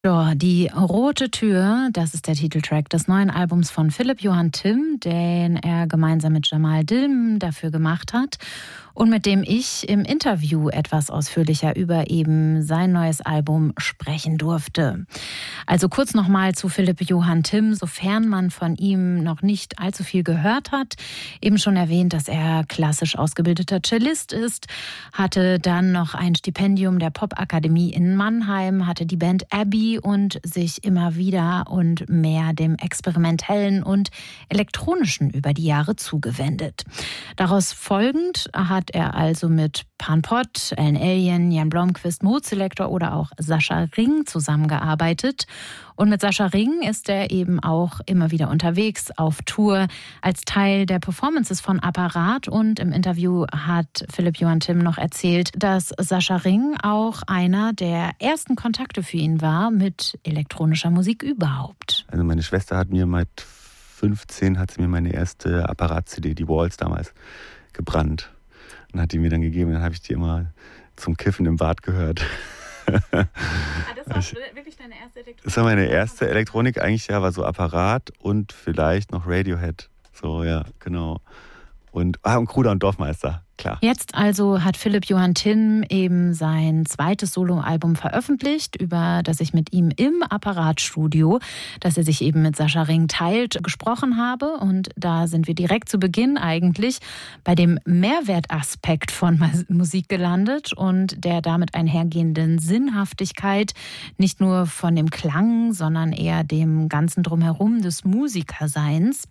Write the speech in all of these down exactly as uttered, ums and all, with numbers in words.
Ja, die rote Tür, das ist der Titeltrack des neuen Albums von Philipp Johann Timm, den er gemeinsam mit Jamal Dilm dafür gemacht hat und mit dem ich im Interview etwas ausführlicher über eben sein neues Album sprechen durfte. Also kurz nochmal zu Philipp Johann Timm, sofern man von ihm noch nicht allzu viel gehört hat. Eben schon erwähnt, dass er klassisch ausgebildeter Cellist ist, hatte dann noch ein Stipendium der Popakademie in Mannheim, hatte die Band Abbey und sich immer wieder und mehr dem Experimentellen und Elektronischen über die Jahre zugewendet. Daraus folgend hat er also mit Pan Pot, Alan Alien, Jan Blomqvist, Mood Selector oder auch Sascha Ring zusammengearbeitet. Und mit Sascha Ring ist er eben auch immer wieder unterwegs auf Tour als Teil der Performances von Apparat. Und im Interview hat Philipp Johann Timm noch erzählt, dass Sascha Ring auch einer der ersten Kontakte für ihn war mit elektronischer Musik überhaupt. Also meine Schwester hat mir mit fünfzehn hat sie mir meine erste Apparat-C D, die Walls damals, gebrannt. Und hat die mir dann gegeben. Dann habe ich die immer zum Kiffen im Bad gehört. Ah, das war ich, wirklich deine erste Elektronik? Das war meine erste Elektronik. Eigentlich ja, war so Apparat und vielleicht noch Radiohead. So, ja, genau. Und, ah, und Kruder und Dorfmeister, klar. Jetzt also hat Philipp Johann Timm eben sein zweites Soloalbum veröffentlicht, über das ich mit ihm im Apparatstudio, das er sich eben mit Sascha Ring teilt, gesprochen habe. Und da sind wir direkt zu Beginn eigentlich bei dem Mehrwertaspekt von Musik gelandet und der damit einhergehenden Sinnhaftigkeit, nicht nur von dem Klang, sondern eher dem ganzen Drumherum des Musikerseins.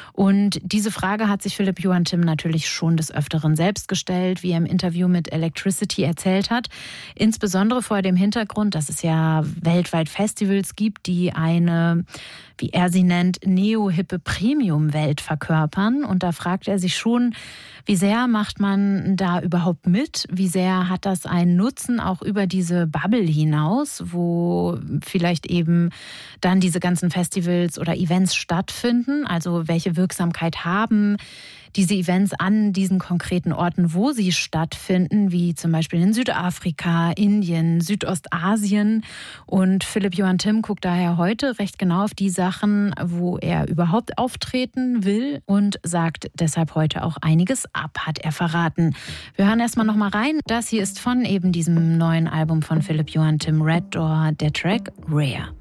Und diese Frage hat sich Philipp Johann Timm natürlich schon des Öfteren selbst gestellt, wie er im Interview mit Electricity erzählt hat. Insbesondere vor dem Hintergrund, dass es ja weltweit Festivals gibt, die eine, wie er sie nennt, neo-hippe Premium-Welt verkörpern. Und da fragt er sich schon, wie sehr macht man da überhaupt mit? Wie sehr hat das einen Nutzen auch über diese Bubble hinaus, wo vielleicht eben dann diese ganzen Festivals oder Events stattfinden? Also welche Wirksamkeit haben diese Events an diesen konkreten Orten, wo sie stattfinden, wie zum Beispiel in Südafrika, Indien, Südostasien. Und Philipp Johann Timm guckt daher heute recht genau auf die Sachen, wo er überhaupt auftreten will und sagt deshalb heute auch einiges ab, hat er verraten. Wir hören erstmal noch mal rein. Das hier ist von eben diesem neuen Album von Philipp Johann Timm, Red Door, der Track Rare.